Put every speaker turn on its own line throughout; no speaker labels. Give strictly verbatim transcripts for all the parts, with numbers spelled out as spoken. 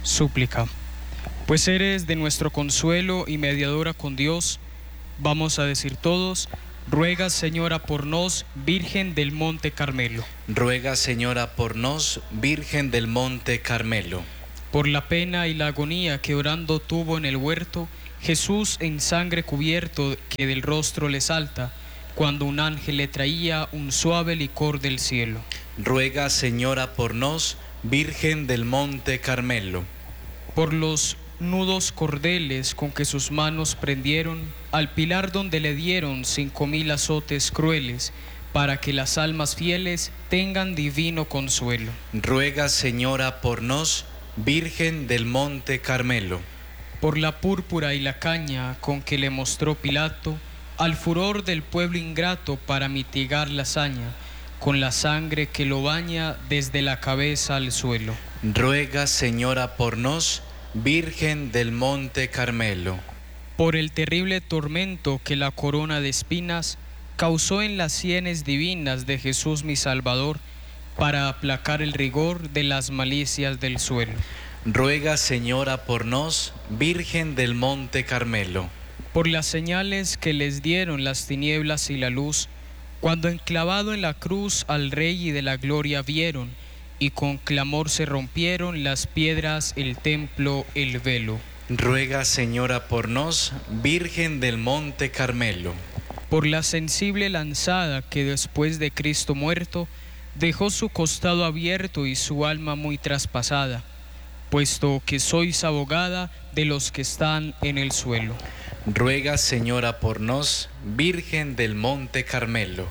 Súplica. Pues eres de nuestro consuelo y mediadora con Dios, vamos a decir todos: ruega, Señora, por nos, Virgen del Monte Carmelo.
Ruega, Señora, por nos, Virgen del Monte Carmelo.
Por la pena y la agonía que orando tuvo en el huerto, Jesús en sangre cubierto que del rostro le salta, cuando un ángel le traía un suave licor del cielo.
Ruega, Señora, por nos, Virgen del Monte Carmelo.
Por los nudos cordeles con que sus manos prendieron al pilar donde le dieron cinco mil azotes crueles, para que las almas fieles tengan divino consuelo.
Ruega, Señora, por nos, Virgen del Monte Carmelo.
Por la púrpura y la caña con que le mostró Pilato al furor del pueblo ingrato para mitigar la hazaña, con la sangre que lo baña desde la cabeza al suelo.
Ruega, Señora, por nos, Virgen del Monte Carmelo.
Por el terrible tormento que la corona de espinas causó en las sienes divinas de Jesús mi Salvador, para aplacar el rigor de las malicias del suelo.
Ruega, Señora, por nos, Virgen del Monte Carmelo.
Por las señales que les dieron las tinieblas y la luz, cuando enclavado en la cruz al Rey y de la gloria vieron, y con clamor se rompieron las piedras, el templo, el velo.
Ruega, Señora, por nos, Virgen del Monte Carmelo.
Por la sensible lanzada que después de Cristo muerto, dejó su costado abierto y su alma muy traspasada, puesto que sois abogada de los que están en el suelo.
Ruega, Señora, por nos, Virgen del Monte Carmelo.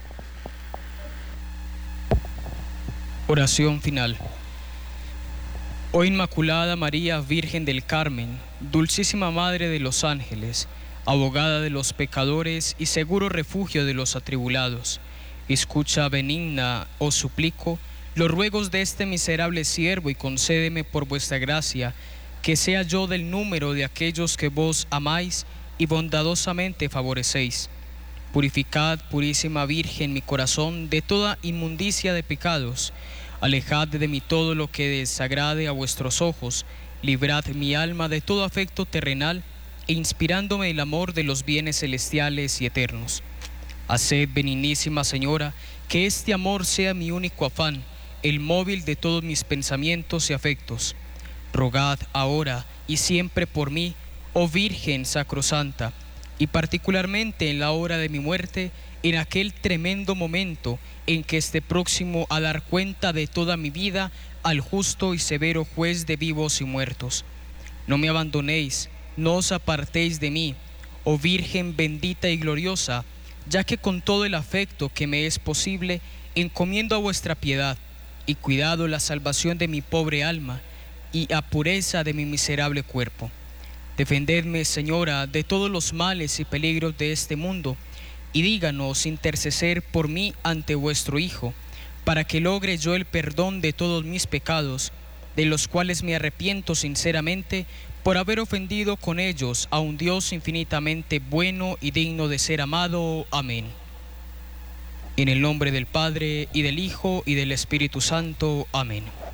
Oración final. Oh Inmaculada María, Virgen del Carmen, dulcísima Madre de los ángeles, abogada de los pecadores y seguro refugio de los atribulados, escucha benigna, os suplico, los ruegos de este miserable siervo y concédeme por vuestra gracia que sea yo del número de aquellos que vos amáis y bondadosamente favorecéis. Purificad, purísima Virgen, mi corazón de toda inmundicia de pecados, alejad de mí todo lo que desagrade a vuestros ojos, librad mi alma de todo afecto terrenal e inspirándome el amor de los bienes celestiales y eternos. Haced, benignísima Señora, que este amor sea mi único afán, el móvil de todos mis pensamientos y afectos. Rogad ahora y siempre por mí, oh Virgen sacrosanta, y particularmente en la hora de mi muerte, en aquel tremendo momento en que esté próximo a dar cuenta de toda mi vida al justo y severo juez de vivos y muertos. No me abandonéis, no os apartéis de mí, oh Virgen bendita y gloriosa, ya que con todo el afecto que me es posible, encomiendo a vuestra piedad y cuidado la salvación de mi pobre alma y a pureza de mi miserable cuerpo. Defendedme, Señora, de todos los males y peligros de este mundo, y díganos interceder por mí ante vuestro Hijo, para que logre yo el perdón de todos mis pecados, de los cuales me arrepiento sinceramente por haber ofendido con ellos a un Dios infinitamente bueno y digno de ser amado. Amén. En el nombre del Padre, y del Hijo, y del Espíritu Santo. Amén.